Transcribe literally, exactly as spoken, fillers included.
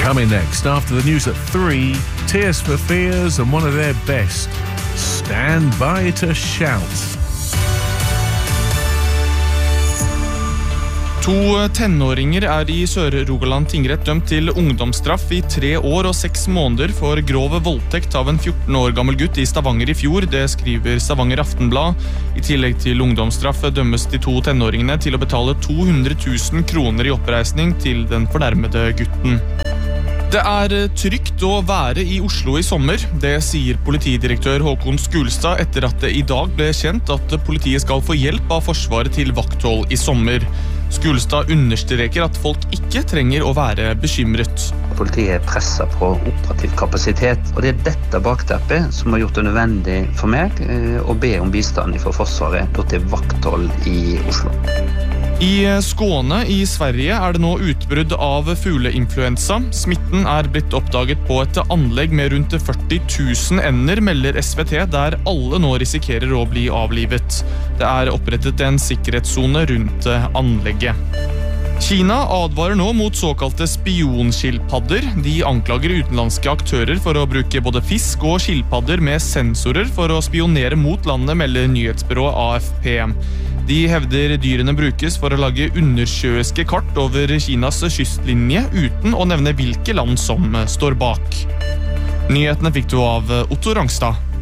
Coming next, after the news at three, Tears for Fears and one of their best, Stand By to Shout. To tenåringer er i Sør-Rogaland tingrett dømt til ungdomsstraff i tre år og seks måneder for grov voldtekt av en fjorten år gammel gutt i Stavanger i fjor. Det skriver Stavanger Aftenblad. I tillegg til ungdomsstraff dømmes de to tenåringene til å betale to hundre tusen kroner i oppreisning til den fornærmede gutten. Det er trygt å være i Oslo i sommer. Det sier politidirektør Håkon Skulstad etter at det i dag ble kjent at politiet skal få hjelp av Forsvaret til vakthold i sommer. Skulstad understreker at folk ikke trenger å være bekymret. Politiet er presset på operativ kapasitet, og det er dette bakteppet som har gjort det nødvendig for meg å be om bistand fra Forsvaret til vakthold i Oslo. I Skåne i Sverige er det nå utbrudd av fugleinfluensa. Smitten er blitt oppdaget på et anlegg med rundt førti tusen ender, melder S V T, der alle nå risikerer å bli avlivet. Det er opprettet en sikkerhetszone rundt anlegget. Kina advarer nå mot såkalte spionskilpadder. De anklager utenlandske aktører for å bruke både fisk og skilpadder med sensorer for å spionere mot landet, melder nyhetsbyrået A F P. De hevder dyrene brukes for å lage undersjøiske kart over Kinas kystlinje, uten å nevne hvilke land som står bak. Nyhetene fikk du av Otto Rangstad.